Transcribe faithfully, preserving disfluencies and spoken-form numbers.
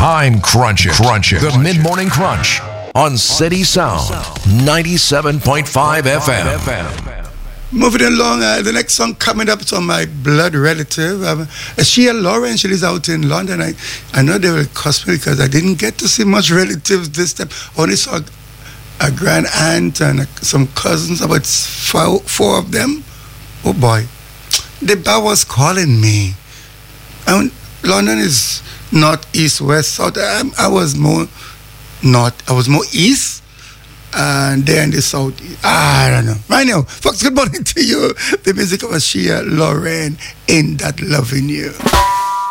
Time Crunch It. Crunch It. The Mid Morning Crunch on City Sound ninety-seven point five F M. Moving along, uh, the next song coming up is on my blood relative. Um, uh, Shea Lauren, she lives out in London. I, I know they will cost me because I didn't get to see much relatives this time. Only saw a grand aunt and uh, some cousins, about four, four of them. Oh boy, the bar was calling me. And London is north, east, west, south. I, I was more north. I was more east. And they're in the south. I don't know. Right now, folks, good morning to you. The music of Shea Lauren, Ain't That Loving You.